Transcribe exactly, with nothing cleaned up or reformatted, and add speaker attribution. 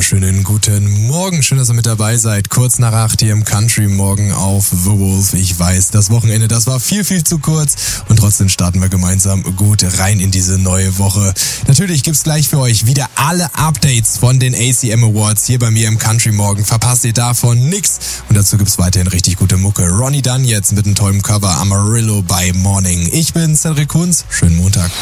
Speaker 1: wunderschönen guten Morgen. Schön, dass ihr mit dabei seid. Kurz nach acht hier im Country Morgen auf The Wolf. Ich weiß, das Wochenende, das war viel, viel zu kurz. Und trotzdem starten wir gemeinsam gut rein in diese neue Woche. Natürlich gibt's gleich für euch wieder alle Updates von den A C M Awards hier bei mir im Country Morgen. Verpasst ihr davon nix. Und dazu gibt's weiterhin richtig gute Mucke. Ronnie Dunn jetzt mit einem tollen Cover Amarillo by Morning. Ich bin Cedric Kunz. Schönen Montag.